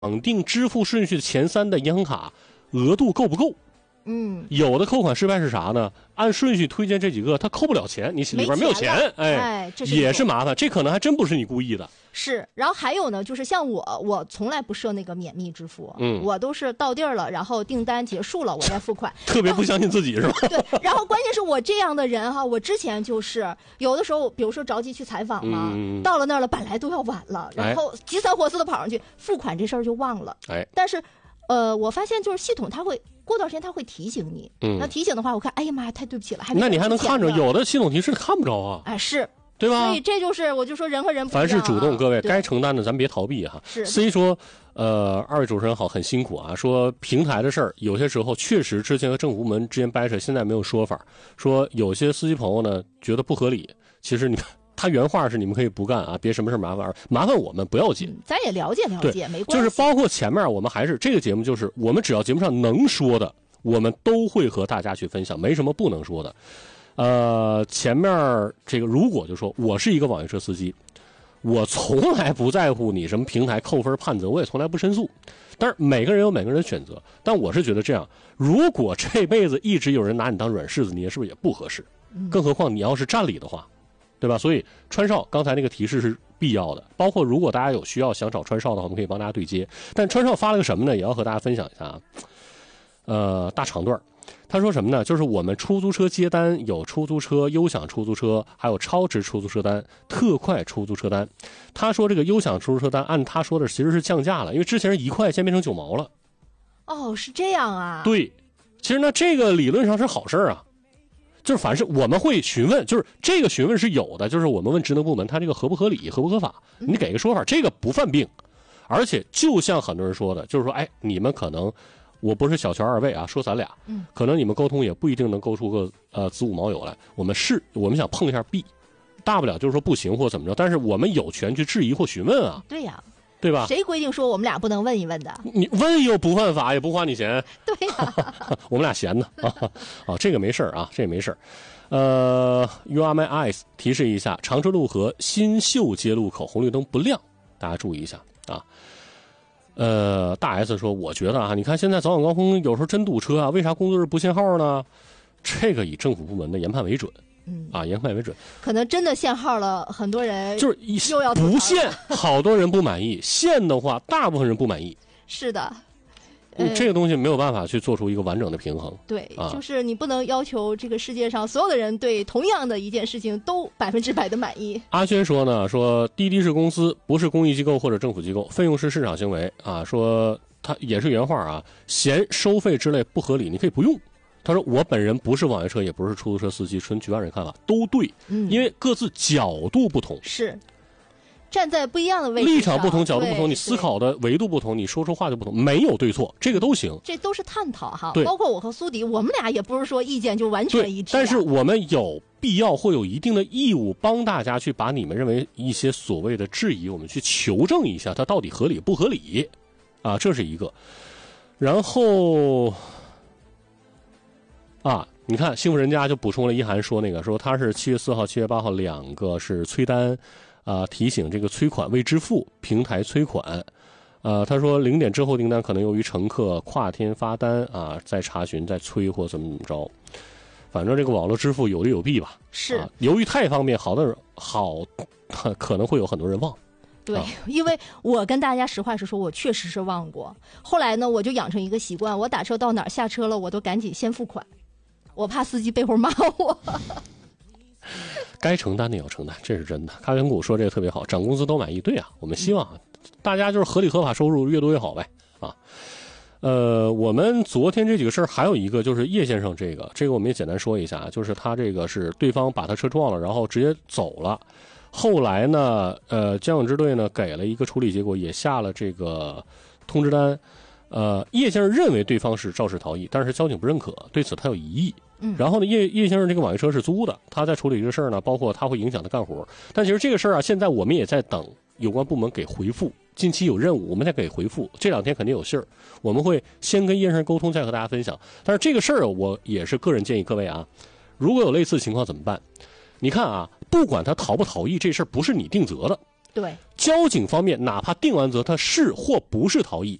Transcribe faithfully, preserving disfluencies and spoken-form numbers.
绑定支付顺序前三的银行卡额度够不够？ 嗯， 有的扣款失败是啥呢？按顺序推荐这几个，他扣不了钱，你里边没有钱，哎， 哎这是也是麻烦。这可能还真不是你故意的。 是，然后还有呢，就是像我，我从来不设那个免密支付， 嗯， 我都是到地儿了，然后订单结束了，我再付款。 特别不相信自己是吧？ 对，然后关键是我这样的人哈，我之前就是有的时候，比如说着急去采访嘛， 嗯、 到了那儿了，本来都要晚了，然后急三火四的跑上去，付款这事儿就忘了。 哎， 但是，呃，我发现就是系统它会过段时间它会提醒你， 嗯， 那提醒的话，我看，哎呀妈呀，太对不起了，还没那你还能看着，有的系统提示看不着啊， 哎是。 对吧？ 所以这就是我就说人和人不一样、啊、 凡事主动，各位该承担的咱别逃避哈。 是 C 说，呃，二位主持人好，很辛苦啊。说平台的事儿，有些时候确实之前和政府部门之间掰扯，现在没有说法。说有些司机朋友呢觉得不合理，其实你们他原话是你们可以不干啊，别什么事麻烦麻烦我们不要紧、嗯， 咱也了解了解，没关系。就是包括前面我们还是这个节目，就是我们只要节目上能说的，我们都会和大家去分享，没什么不能说的。呃，前面这个如果就说我是一个网约车司机，我从来不在乎你什么平台扣分判责，我也从来不申诉。但是每个人有每个人的选择，但我是觉得这样，如果这辈子一直有人拿你当软柿子捏，是不是也不合适？更何况你要是占理的话，对吧？所以川少刚才那个提示是必要的，包括如果大家有需要想找川少的话，我们可以帮大家对接。但川少发了个什么呢？也要和大家分享一下啊。呃，大长段。他说什么呢？就是我们出租车接单有出租车、优享出租车，还有超值出租车单、特快出租车单。他说这个优享出租车单，按他说的其实是降价了，因为之前是一块，现在变成九毛了。 哦，是这样啊？ 对，其实呢，这个理论上是好事啊。就是凡是我们会询问，就是这个询问是有的，就是我们问职能部门，他这个合不合理、合不合法，你给个说法，这个不犯病。而且就像很多人说的，就是说，哎，你们可能。我不是小瞧二位啊，说咱俩，嗯，可能你们沟通也不一定能勾出个呃子午卯酉来。我们是，我们想碰一下壁，大不了就是说不行或怎么着，但是我们有权去质疑或询问啊。 对呀、啊， 对吧？ 谁规定说我们俩不能问一问的？ 你问又不犯法，也不花你钱。 对呀、 啊，我们俩闲的啊啊，这个没事啊，这个没事。呃 ，You are my eyes， 提示一下，长春路和新秀街路口红绿灯不亮，大家注意一下啊。呃，大 S 说，我觉得啊，你看现在早晚高峰有时候真堵车啊，为啥工作日不限号呢？这个以政府部门的研判为准，嗯啊，研判为准。 可能真的限号了，很多人就是又要不限，好多人不满意；限的话，大部分人不满意。 是的。 嗯、这个东西没有办法去做出一个完整的平衡。 对、 啊， 就是你不能要求这个世界上所有的人对同样的一件事情都百分之百的满意。 阿轩说呢，说滴滴是公司，不是公益机构或者政府机构，费用是市场行为啊。说他也是原话啊，嫌收费之类不合理，你可以不用。他说我本人不是网约车，也不是出租车司机，纯局外人看法都对，嗯，因为各自角度不同。 是。站在不一样的位置， 立场不同，角度不同，你思考的维度不同，你说出话就不同，没有对错，这个都行， 这都是探讨哈。 对， 包括我和苏迪，我们俩也不是说意见就完全一致、啊， 但是我们有必要或有一定的义务帮大家去把你们认为一些所谓的质疑，我们去求证一下它到底合理不合理啊，这是一个。然后啊，你看幸福人家就补充了一涵说那个说他是七月四号、七月八号两个是催单。啊、呃，提醒这个催款未支付，平台催款。呃，他说零点之后订单可能由于乘客跨天发单啊，再查询再催或怎么怎么着。反正这个网络支付有利有弊吧。 是。 啊、由于太方便，好的好，可能会有很多人忘。 对、啊，因为我跟大家实话实说，我确实是忘过。后来呢，我就养成一个习惯，我打车到哪儿下车了，我都赶紧先付款，我怕司机背后骂我。 该承担的也要承担，这是真的。咖啡谷说这个特别好，涨工资都满意。对啊，我们希望大家就是合理合法收入越多越好呗啊。呃，我们昨天这几个事儿还有一个就是叶先生这个，这个我们也简单说一下，就是他这个是对方把他车撞了，然后直接走了。后来呢，呃，交警支队呢给了一个处理结果，也下了这个通知单。呃，叶先生认为对方是肇事逃逸，但是交警不认可，对此他有疑义。嗯，然后呢，叶叶先生这个网约车是租的，他在处理这个事儿呢，包括他会影响他干活。但其实这个事儿啊，现在我们也在等有关部门给回复，近期有任务，我们再给回复。这两天肯定有信儿，我们会先跟叶先生沟通，再和大家分享。但是这个事儿，我也是个人建议各位啊，如果有类似情况怎么办？你看啊，不管他逃不逃逸，这事儿不是你定责的。 对， 交警方面哪怕定完责他是或不是逃逸，